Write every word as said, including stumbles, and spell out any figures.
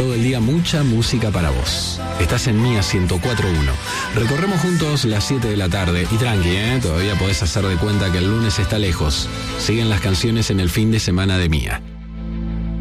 todo el día mucha música para vos. Estás en Mía ciento cuatro punto uno. Recorremos juntos las siete de la tarde. Y tranqui, ¿eh? Todavía podés hacer de cuenta que el lunes está lejos. Siguen las canciones en el fin de semana de Mía.